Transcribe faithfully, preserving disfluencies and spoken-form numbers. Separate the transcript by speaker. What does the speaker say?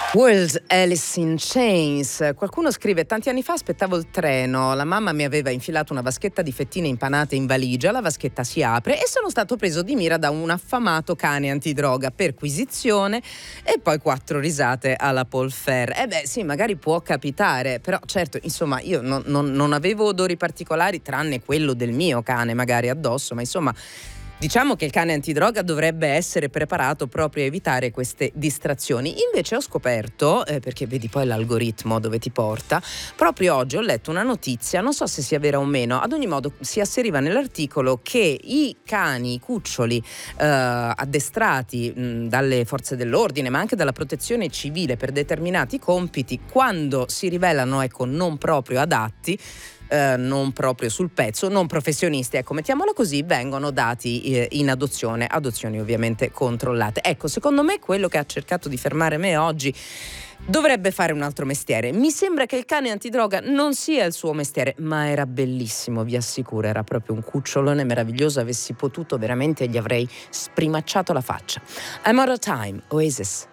Speaker 1: World Alice in Chains. Qualcuno scrive: tanti anni fa aspettavo il treno, la mamma mi aveva infilato una vaschetta di fettine impanate in valigia, la vaschetta si apre e sono stato preso di mira da un affamato cane antidroga, perquisizione e poi quattro risate alla Paul Fair. Eh beh sì, magari può capitare, però certo, insomma, io non, non, non avevo odori particolari tranne quello del mio cane magari addosso, ma insomma diciamo che il cane antidroga dovrebbe essere preparato proprio a evitare queste distrazioni. Invece ho scoperto, eh, perché vedi poi l'algoritmo dove ti porta, proprio oggi ho letto una notizia, non so se sia vera o meno, ad ogni modo si asseriva nell'articolo che i cani, i cuccioli eh, addestrati mh, dalle forze dell'ordine ma anche dalla protezione civile per determinati compiti, quando si rivelano ecco non proprio adatti, Eh, non proprio sul pezzo, non professionisti, ecco, mettiamolo così, vengono dati eh, in adozione, adozioni ovviamente controllate. Ecco, secondo me quello che ha cercato di fermare me oggi dovrebbe fare un altro mestiere. Mi sembra che il cane antidroga non sia il suo mestiere, ma era bellissimo, vi assicuro, era proprio un cucciolone meraviglioso, avessi potuto veramente gli avrei sprimacciato la faccia. I'm out of time, Oasis.